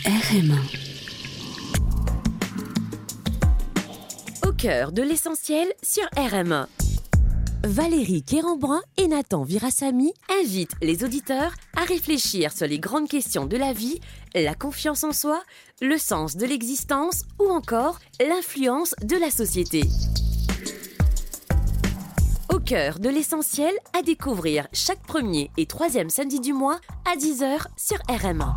RM1. Au cœur de l'essentiel sur RM1. Valérie Quérembrun et Nathan Virassamy invitent les auditeurs à réfléchir sur les grandes questions de la vie, la confiance en soi, le sens de l'existence ou encore l'influence de la société. Au cœur de l'essentiel à découvrir chaque premier et troisième samedi du mois à 10h sur RM1.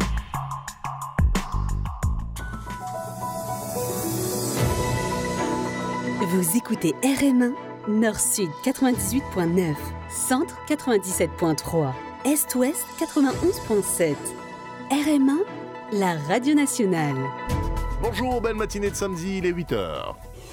Vous écoutez RM1, Nord-Sud 98.9, Centre 97.3, Est-Ouest 91.7. RM1, la radio nationale. Bonjour, belle matinée de samedi, il est 8h.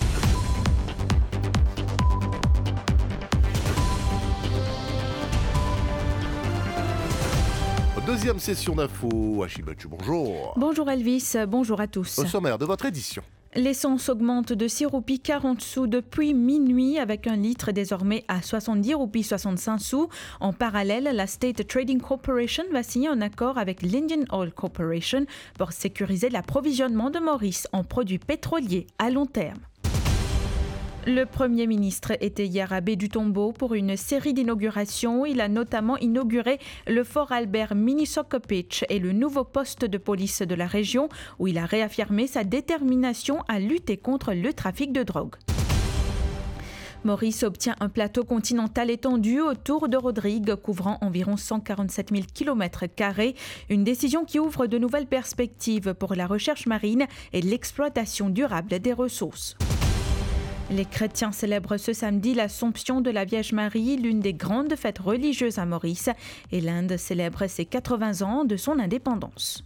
Deuxième session d'info, Achille Battu, bonjour. Bonjour Elvis, bonjour à tous. Au sommaire de votre édition. L'essence augmente de 6 roupies 40 sous depuis minuit avec un litre désormais à 70 roupies 65 sous. En parallèle, la State Trading Corporation va signer un accord avec l'Indian Oil Corporation pour sécuriser l'approvisionnement de Maurice en produits pétroliers à long terme. Le Premier ministre était hier à Baie du Tombeau pour une série d'inaugurations. Il a notamment inauguré le Fort Albert Minnesäkopitch et le nouveau poste de police de la région où il a réaffirmé sa détermination à lutter contre le trafic de drogue. Maurice obtient un plateau continental étendu autour de Rodrigue, couvrant environ 147 000 km², une décision qui ouvre de nouvelles perspectives pour la recherche marine et l'exploitation durable des ressources. Les chrétiens célèbrent ce samedi l'Assomption de la Vierge Marie, l'une des grandes fêtes religieuses à Maurice, et l'Inde célèbre ses 80 ans de son indépendance.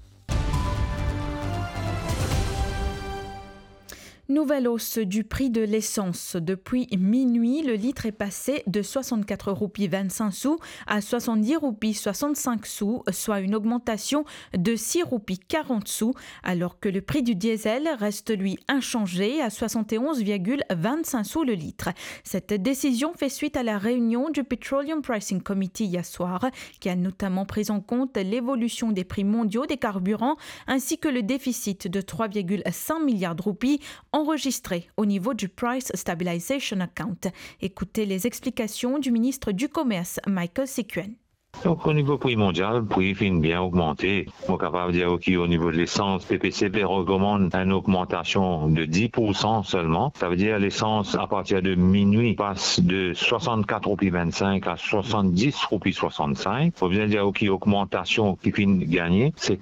Nouvelle hausse du prix de l'essence. Depuis minuit, le litre est passé de 64 roupies 25 sous à 70 roupies 65 sous, soit une augmentation de 6 roupies 40 sous, alors que le prix du diesel reste lui inchangé à 71,25 sous le litre. Cette décision fait suite à la réunion du Petroleum Pricing Committee hier soir, qui a notamment pris en compte l'évolution des prix mondiaux des carburants, ainsi que le déficit de 3,5 milliards de roupies enregistré au niveau du Price Stabilization Account. Écoutez les explications du ministre du Commerce, Michael Sikuen. Donc, au niveau prix mondial, le prix finit bien augmenté. On est capable de dire qu'au niveau de l'essence, PPCP recommande une augmentation de 10% seulement. Ça veut dire l'essence, à partir de minuit, passe de 64 roupies 25 à 70 roupies 65. Faut bien dire qu'une augmentation qui finit gagner, c'est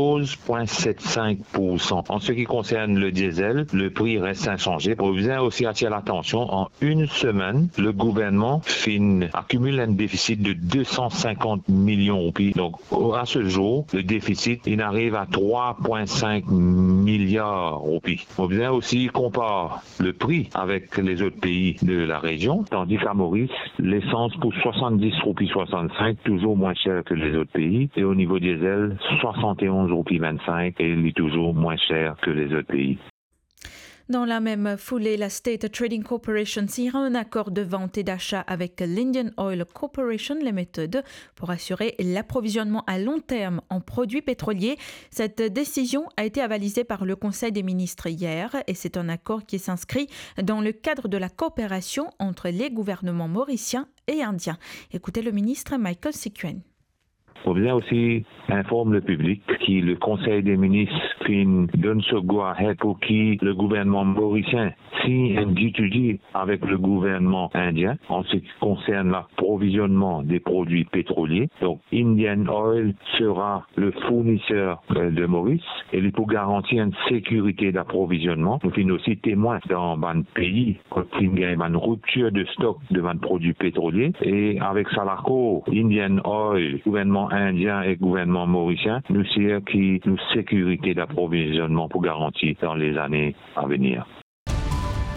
14,75%. En ce qui concerne le diesel, le prix reste inchangé. Faut bien aussi attirer l'attention. En une semaine, le gouvernement accumule un déficit de 250 millions de roupies. Donc, à ce jour, le déficit, il arrive à 3,5 milliards de roupies. On vient aussi comparer le prix avec les autres pays de la région, tandis qu'à Maurice, l'essence coûte 70 roupies 65, toujours moins cher que les autres pays. Et au niveau diesel, 71 roupies 25, et il est toujours moins cher que les autres pays. Dans la même foulée, la State Trading Corporation signera un accord de vente et d'achat avec l'Indian Oil Corporation Limited pour assurer l'approvisionnement à long terme en produits pétroliers. Cette décision a été avalisée par le Conseil des ministres hier et c'est un accord qui s'inscrit dans le cadre de la coopération entre les gouvernements mauriciens et indiens. Écoutez le ministre Michael Sikuen. Il faut bien aussi informer le public que le Conseil des ministres donne ce go-ahead pour qui le gouvernement mauricien signe un deal avec le gouvernement indien en ce qui concerne l'approvisionnement des produits pétroliers. Donc, Indian Oil sera le fournisseur de Maurice et il faut garantir une sécurité d'approvisionnement. Nous sommes aussi témoins dans un pays quand il y a une rupture de stock de produits pétroliers et avec Salaco, Indian Oil, gouvernement indien et gouvernement mauricien, nous savons qu'il y a une sécurité d'approvisionnement pour garantir dans les années à venir.